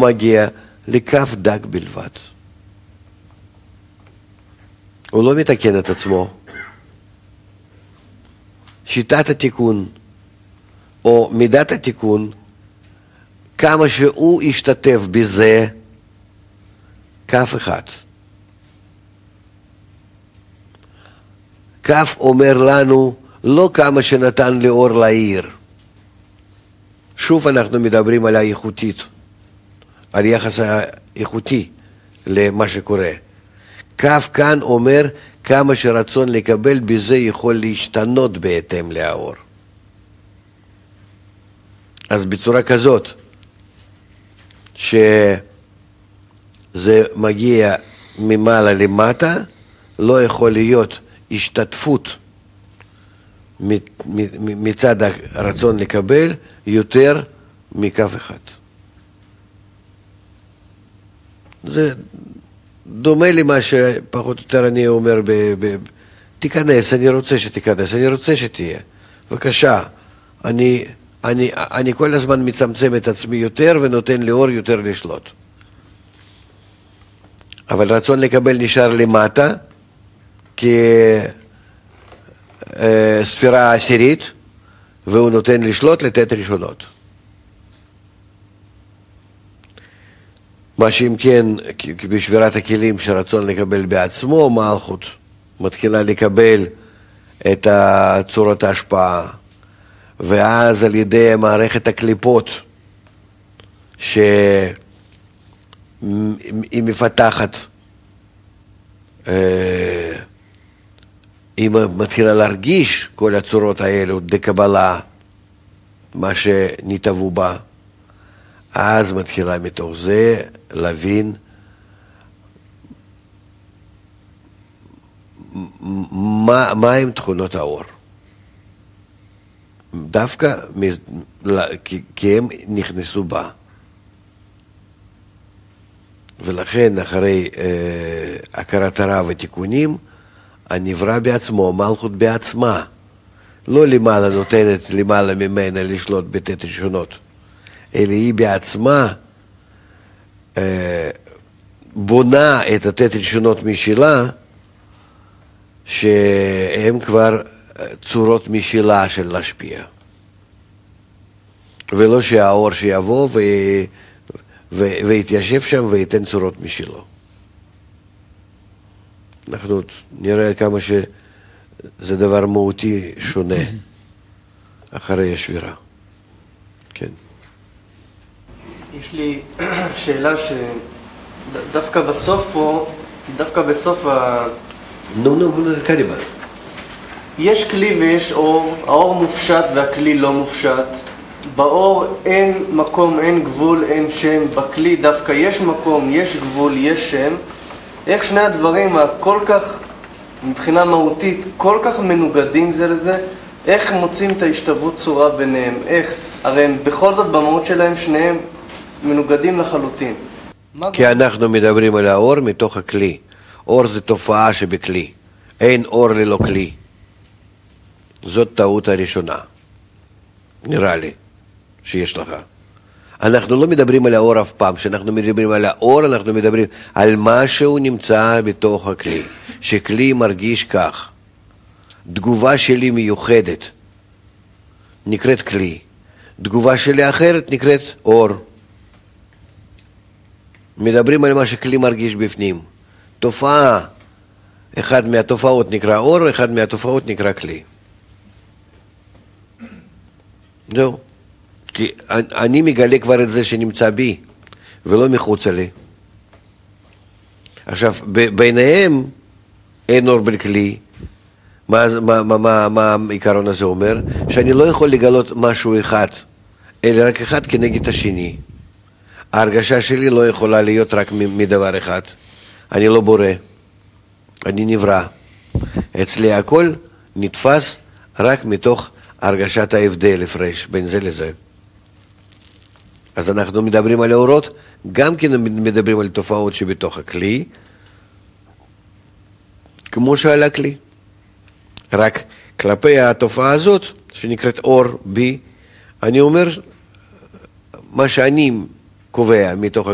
מגיע לכף דק בלבד. הוא לא מתקן את עצמו. שיטת התיקון או מידת התיקון, כמה שהוא ישתתף בזה, כף אחד. כף אומר לנו לא כמה שנתן לאור לעיר. שוב אנחנו מדברים על האיכותית, על יחס האיכותי למה שקורה. כף כאן אומר כמה שרצון לקבל בזה יכול להשתנות בהתאם לאור. אז בצורה כזאת, שזה מגיע ממעלה למטה, לא יכול להיות השתתפות מצד הרצון לקבל יותר מכף אחד. זה דומה למה שפחות או יותר אני אומר, תיכנס, אני רוצה שתיכנס, אני רוצה שתהיה. בבקשה, אני כל הזמן מצמצם את עצמי יותר ונותן לאור יותר לשלוט. אבל רצון לקבל נשאר למטה כספירה עשירית, והוא נותן לשלוט לתת ראשונות. מה שאם כן, בשבירת הכלים שרצון לקבל בעצמו, מלכות מתחילה לקבל את צורת ההשפעה, ואז על ידי מערכת הקליפות שהיא מפתחת, היא מתחילה להרגיש כל הצורות האלו דקבלה, מה שנתאבו בה, אז מתחילה מתוך זה להבין מה הם תכונות האור. דווקא כי הם נכנסו בה. ולכן אחרי הכרת הרע ותיקונים, הנברא בעצמו, מלכות בעצמה, לא למעלה נותנת למעלה ממנה לשלוט בתת ראשונות, אלא היא בעצמה בונה את התת ראשונות משלה, שהם כבר צורות משלה של להשפיע. ולא שהאור שיבוא ויתיישב שם ויתן צורות משלו. אנחנו נראה כמה שזה דבר מהותי שונה אחרי השבירה. כן. יש לי שאלה שדווקא בסוף פה, דווקא בסוף קדימה. יש כלי ויש אור, האור מופשט והכלי לא מופשט. באור אין מקום, אין גבול, אין שם. בכלי דווקא יש מקום, יש גבול, יש שם. איך שני הדברים הכל כך, מבחינה מהותית, כל כך מנוגדים זה לזה, איך מוצאים את ההשתוות צורה ביניהם? איך? הרי הם בכל זאת במהות שלהם שניהם מנוגדים לחלוטין. כי אנחנו מדברים על האור מתוך הכלי. אור זה תופעה שבכלי. אין אור ללא כלי. זאת טעות הראשונה. נראה לי שיש לך. אנחנו לא מדברים על האור אף פעם. כשאנחנו מדברים על האור, אנחנו מדברים על משהו נמצא בתוך הכלי. שכלי מרגיש כך. תגובה שלי מיוחדת נקראת כלי. תגובה שלי אחרת נקראת אור. מדברים על מה שכלי מרגיש בפנים. תופעה, אחד מהתופעות נקרא אור, אחד מהתופעות נקרא כלי. זהו. כי אני מגלה כבר את זה שנמצא בי, ולא מחוץ לי. עכשיו, ביניהם אין אור בין כלי. מה העיקרון הזה אומר? שאני לא יכול לגלות משהו אחד, אלא רק אחד כנגד השני. ההרגשה שלי לא יכולה להיות רק מדבר אחד. אני לא בורא, אני נברא. אצלי הכל נתפס רק מתוך הרגשת ההבדל, הפרש בין זה לזה. אז אנחנו מדברים על האורות, גם כן מדברים על תופעות שבתוך הכלי, כמו שעל הכלי. רק כלפי התופעה הזאת, שנקראת אור בי, אני אומר מה שאני קובע מתוך